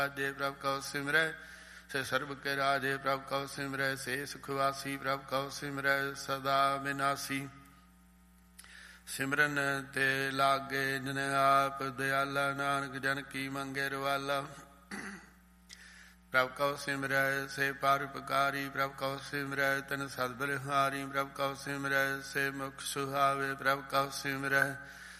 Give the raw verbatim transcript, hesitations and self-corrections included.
ਰਾਜੇ ਪ੍ਰਭ ਕਉ ਸਿਮਰੈ ਸੇ ਸਰਬ ਕੇ ਰਾਜੇ ਪ੍ਰਭ ਕਉ ਸਿਮਰੈ ਸੇ ਸੁਖਵਾਸੀ ਪ੍ਰਭ ਕਉ ਸਿਮਰੈ ਸਦਾ ਵਿਨਾਸੀ। ਸਿਮਰਨ ਤੇ ਲਾਗੇ ਜਨ ਆਪ ਦਿਆਲਾ ਨਾਨਕ ਜਨ ਕੀ ਮੰਗੇ ਰਵਾਲਾ। ਪ੍ਰਭ ਕਉ ਸਿਮਰੈ ਸੇ ਪਰਉਪਕਾਰੀ ਪ੍ਰਭ ਕਉ ਸਿਮਰੈ ਤਨ ਸਤਿ ਬਲਿਹਾਰੀ ਪ੍ਰਭ ਕਉ ਸਿਮਰੈ ਸੇ ਮੁਖ ਸੁਹਾਵੇ ਪ੍ਰਭ ਕਉ ਸਿਮਰੈ